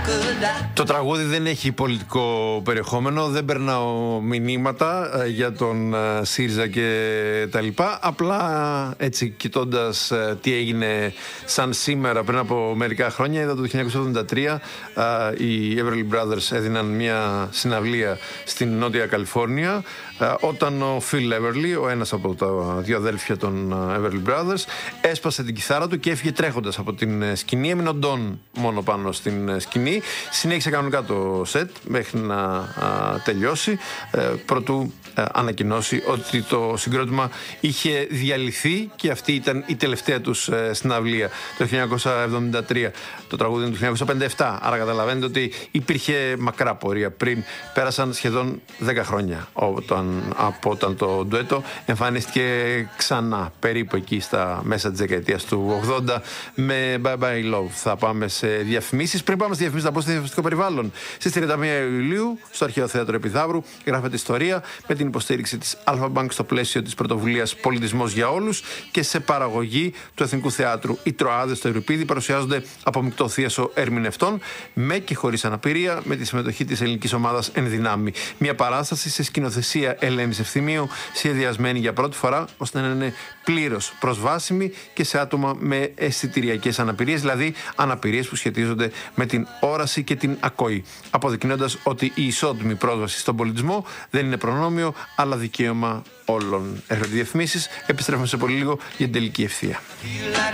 Το τραγούδι δεν έχει πολιτικό περιεχόμενο, δεν περνάω μηνύματα για τον ΣΥΡΙΖΑ και τα λοιπά. Απλά έτσι κοιτώντας τι έγινε σαν σήμερα πριν από μερικά χρόνια, είδα το 1973 οι Everly Brothers έδιναν μια συναυλία στην Νότια Καλιφόρνια, όταν ο Phil Everly, ο ένας από τα δύο αδέλφια των Everly Brothers, έσπασε την κιθάρα του και έφυγε τρέχοντας από την σκηνή. Έμεινε ο Don μόνο πάνω στην σκηνή. Συνέχισε κανονικά το σετ μέχρι να τελειώσει, προτού ανακοινώσει ότι το συγκρότημα είχε διαλυθεί και αυτή ήταν η τελευταία τους συναυλία το 1973. Το τραγούδι είναι του 1957, άρα καταλαβαίνετε ότι υπήρχε μακρά πορεία πριν. Πέρασαν σχεδόν 10 χρόνια από όταν το ντουέτο εμφανίστηκε ξανά, περίπου εκεί στα μέσα της δεκαετίας του 80 με Bye Bye Love. Θα πάμε σε διαφημίσεις. Πριν πάμε σε διαφημίσεις, θα πω στο διαφημιστικό περιβάλλον. Στις 31 Ιουλίου, στο Αρχαίο Θέατρο Επιδαύρου, γράφεται ιστορία με την υποστήριξη της Alpha Bank στο πλαίσιο της πρωτοβουλίας Πολιτισμός για Όλους και σε παραγωγή του Εθνικού Θεάτρου. Οι Τροάδες στο Ευρυπίδι παρουσιάζονται από μεικτό θίασο ερμηνευτών, με και χωρίς αναπηρία, με τη συμμετοχή της ελληνικής ομάδας Ενδυνάμει. Μια παράσταση σε σκηνοθεσία Ελένης Ευθυμίου, σχεδιασμένη για πρώτη φορά ώστε να είναι πλήρως προσβάσιμη και σε άτομα με αισθητηριακές αναπηρίες, δηλαδή αναπηρίες που σχετίζονται με την όραση και την ακοή, αποδεικνύοντας ότι η ισότιμη πρόσβαση στον πολιτισμό δεν είναι προνόμιο, αλλά δικαίωμα όλων. Έρχονται διαφημίσεις, επιστρέφουμε σε πολύ λίγο για την τελική ευθεία.